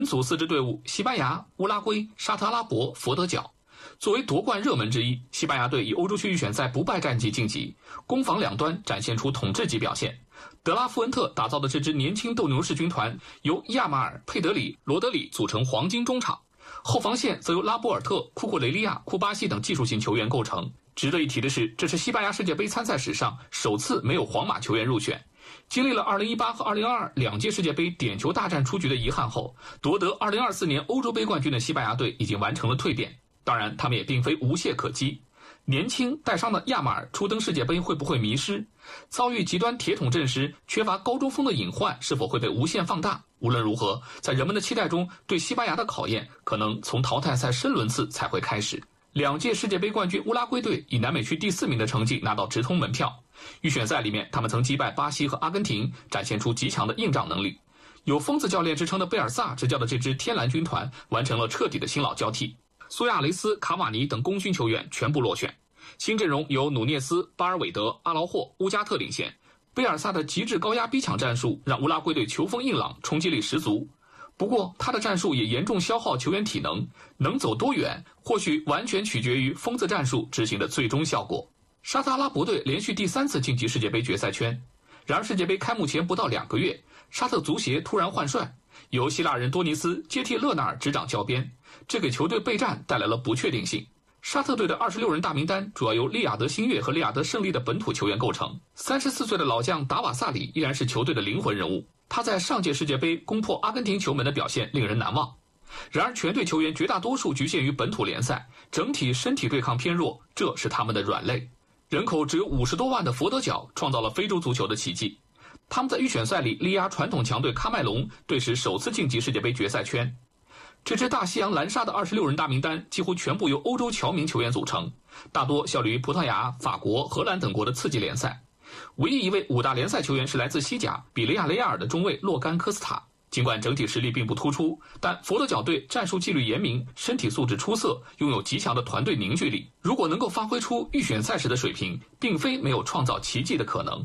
组4支队伍西班牙、乌拉圭、沙特阿拉伯、佛得角。作为夺冠热门之一，西班牙队以欧洲区预选赛不败战绩晋级，攻防两端展现出统治级表现。德拉夫恩特打造的这支年轻斗牛士军团由亚马尔、佩德里、罗德里组成黄金中场，后防线则由拉波尔特、库库雷利亚、库巴西等技术性球员构成。值得一提的是，这是西班牙世界杯参赛史上首次没有皇马球员入选。经历了2018和2022两届世界杯点球大战出局的遗憾后，夺得2024年欧洲杯冠军的西班牙队已经完成了蜕变。当然，他们也并非无懈可击。年轻带伤的亚马尔初登世界杯会不会迷失？遭遇极端铁桶阵时缺乏高中锋的隐患是否会被无限放大？无论如何，在人们的期待中，对西班牙的考验可能从淘汰赛深轮次才会开始。两届世界杯冠军乌拉圭队以南美区第4名的成绩拿到直通门票。预选赛里面，他们曾击败巴西和阿根廷，展现出极强的硬仗能力。有疯子教练之称的贝尔萨执教的这支天蓝军团完成了彻底的新老交替。苏亚雷斯、卡瓦尼等功勋球员全部落选，新阵容由努涅斯、巴尔韦德、阿劳霍、乌加特领衔。贝尔萨的极致高压逼抢战术让乌拉圭队球风硬朗，冲击力十足。不过他的战术也严重消耗球员体能走多远，或许完全取决于疯子战术执行的最终效果。沙特阿拉伯队连续第3次晋级世界杯决赛圈，然而世界杯开幕前不到2个月，沙特足协突然换帅，由希腊人多尼斯接替勒纳尔执掌教鞭，这给球队备战带来了不确定性。沙特队的26人大名单主要由利雅得新月和利雅得胜利的本土球员构成。34岁的老将达瓦萨里依然是球队的灵魂人物，他在上届世界杯攻破阿根廷球门的表现令人难忘。然而全队球员绝大多数局限于本土联赛，整体身体对抗偏弱，这是他们的软肋。人口只有50多万的佛得角创造了非洲足球的奇迹，他们在预选赛里力压传统强队喀麦隆，队史首次晋级世界杯决赛圈。这支大西洋蓝鲨的26人大名单几乎全部由欧洲侨民球员组成，大多效力于葡萄牙、法国、荷兰等国的次级联赛。唯一一位5大联赛球员是来自西甲比利亚雷亚尔的中卫洛甘科斯塔。尽管整体实力并不突出，但佛得角队战术纪律严明，身体素质出色，拥有极强的团队凝聚力。如果能够发挥出预选赛时的水平，并非没有创造奇迹的可能。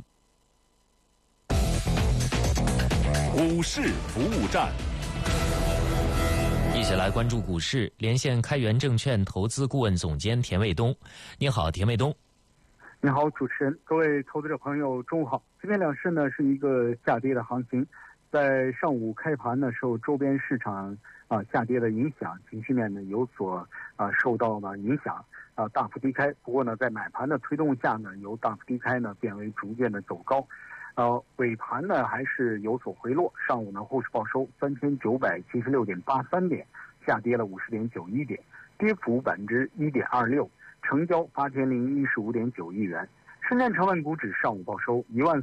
股市服务站， 一起来关注股市，连线开源证券投资顾问总监田卫东。你好，田卫东。 你好，主持人，各位投资者朋友，中午好。今天两市呢是一个下跌的行情。在上午开盘呢，受周边市场下跌的影响，情绪面呢有所受到了影响大幅低开。不过呢，在买盘的推动下呢，由大幅低开呢变为逐渐的走高。尾盘呢还是有所回落。上午呢，沪市报收3976.83点，下跌了50.91点，跌幅1.26%，成交8015.9亿元。深圳成分股指上午报收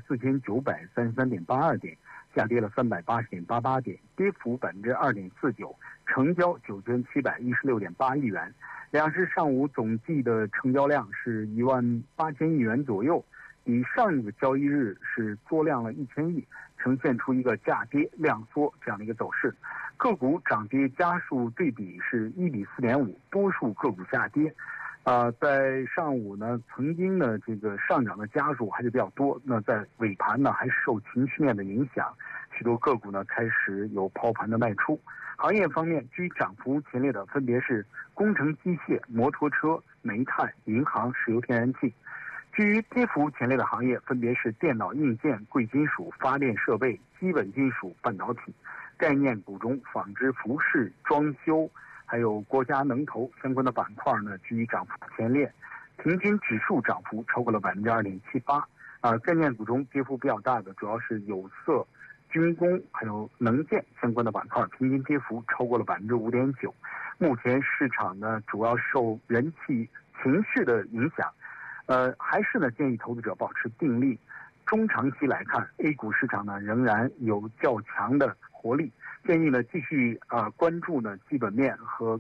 14933.82点。下跌了380.88点，跌幅2.49%，成交9716.8亿元。两市上午总计的成交量是18000亿元左右，比上一个交易日是缩量了1000亿，呈现出一个价跌量缩这样的一个走势。个股涨跌家数对比是1比4.5，多数个股下跌。在上午呢，曾经呢这个上涨的家数还是比较多，那在尾盘呢还是受情绪面的影响，许多个股呢开始有抛盘的卖出。行业方面，居涨幅前列的分别是工程机械、摩托车、煤炭、银行、石油天然气。居于跌幅前列的行业分别是电脑硬件、贵金属、发电设备、基本金属、半导体。概念股中，纺织、服饰、装修还有国家能投相关的板块呢，居于涨幅前列，平均指数涨幅超过了2.78%。概念股中跌幅比较大的主要是有色、军工还有能建相关的板块，平均跌幅超过了5.9%。目前市场呢主要受人气情绪的影响，还是呢建议投资者保持定力。中长期来看 ，A 股市场呢仍然有较强的活力。建议呢继续关注呢基本面和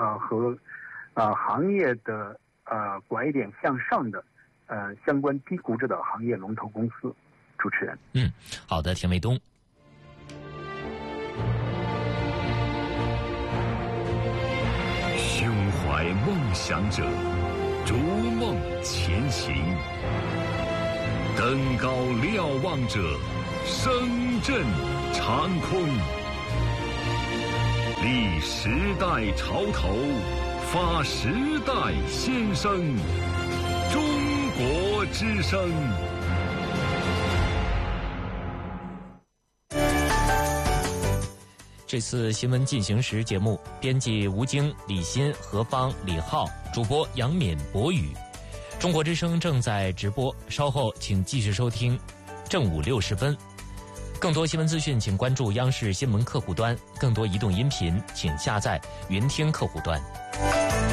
行业的拐点向上的相关低估值的行业龙头公司。主持人， 好的，田卫东。 胸怀梦想者，逐梦前行，登高瞭望者，声震长空。 立时代潮头，发时代先声。中国之声。 这次新闻进行时节目，编辑吴京、李欣、何芳、李浩，主播杨敏、博宇。中国之声正在直播，稍后请继续收听正午60分。更多新闻资讯，请关注央视新闻客户端；更多移动音频，请下载云听客户端。